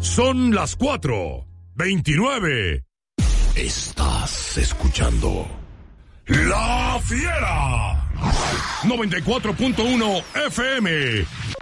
Son las 4:29. Estás escuchando La Fiera 94.1 FM